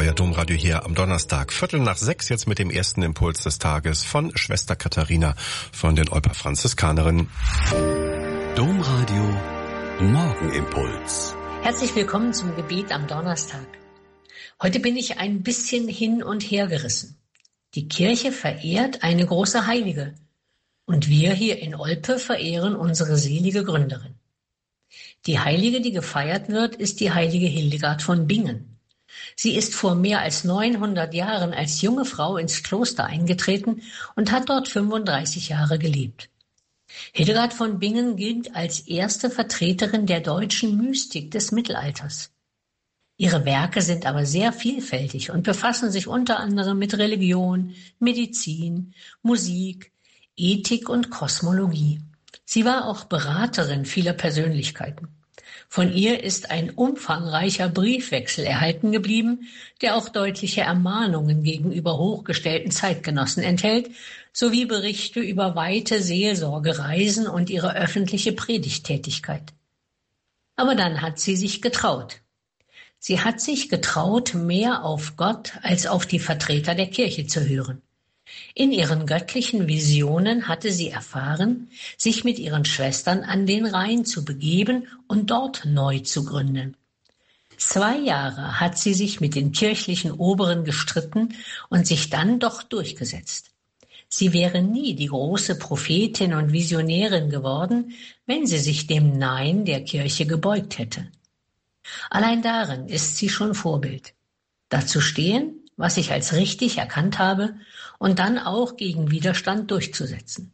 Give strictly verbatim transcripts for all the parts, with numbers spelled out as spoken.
Euer Domradio hier am Donnerstag. Viertel nach sechs jetzt mit dem ersten Impuls des Tages von Schwester Katharina von den Olper Franziskanerinnen. Domradio Morgenimpuls. Herzlich willkommen zum Gebet am Donnerstag. Heute bin ich ein bisschen hin und her gerissen. Die Kirche verehrt eine große Heilige und wir hier in Olpe verehren unsere selige Gründerin. Die Heilige, die gefeiert wird, ist die heilige Hildegard von Bingen. Sie ist vor mehr als neunhundert Jahren als junge Frau ins Kloster eingetreten und hat dort fünfunddreißig Jahre gelebt. Hildegard von Bingen gilt als erste Vertreterin der deutschen Mystik des Mittelalters. Ihre Werke sind aber sehr vielfältig und befassen sich unter anderem mit Religion, Medizin, Musik, Ethik und Kosmologie. Sie war auch Beraterin vieler Persönlichkeiten. Von ihr ist ein umfangreicher Briefwechsel erhalten geblieben, der auch deutliche Ermahnungen gegenüber hochgestellten Zeitgenossen enthält, sowie Berichte über weite Seelsorgereisen und ihre öffentliche Predigttätigkeit. Aber dann hat sie sich getraut. Sie hat sich getraut, mehr auf Gott als auf die Vertreter der Kirche zu hören. In ihren göttlichen Visionen hatte sie erfahren, sich mit ihren Schwestern an den Rhein zu begeben und dort neu zu gründen. Zwei Jahre hat sie sich mit den kirchlichen Oberen gestritten und sich dann doch durchgesetzt. Sie wäre nie die große Prophetin und Visionärin geworden, wenn sie sich dem Nein der Kirche gebeugt hätte. Allein darin ist sie schon Vorbild. Dazu stehen, was ich als richtig erkannt habe, und dann auch gegen Widerstand durchzusetzen.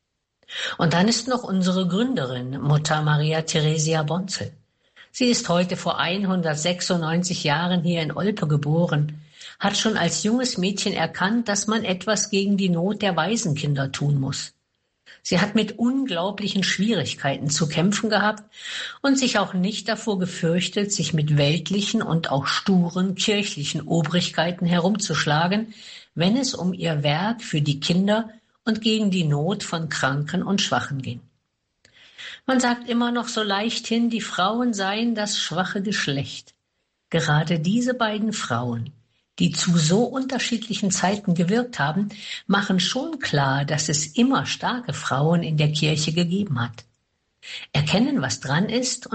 Und dann ist noch unsere Gründerin, Mutter Maria Theresia Bonzel. Sie ist heute vor hundertsechsundneunzig Jahren hier in Olpe geboren, hat schon als junges Mädchen erkannt, dass man etwas gegen die Not der Waisenkinder tun muss. Sie hat mit unglaublichen Schwierigkeiten zu kämpfen gehabt und sich auch nicht davor gefürchtet, sich mit weltlichen und auch sturen kirchlichen Obrigkeiten herumzuschlagen, wenn es um ihr Werk für die Kinder und gegen die Not von Kranken und Schwachen ging. Man sagt immer noch so leichthin, die Frauen seien das schwache Geschlecht. Gerade diese beiden Frauen, die zu so unterschiedlichen Zeiten gewirkt haben, machen schon klar, dass es immer starke Frauen in der Kirche gegeben hat. Erkennen, was dran ist